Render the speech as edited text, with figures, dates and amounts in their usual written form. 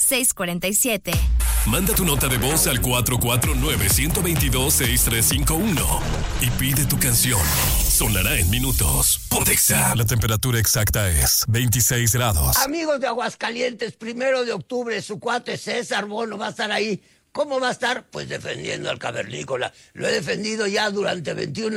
647. Manda tu nota de voz al 449-122-6351 y pide tu canción. Sonará en minutos. Ponte Exa. La temperatura exacta es 26 grados. Amigos de Aguascalientes, 1 de octubre, su cuate César Bono va a estar ahí. ¿Cómo va a estar? Pues defendiendo al cavernícola. Lo he defendido ya durante 21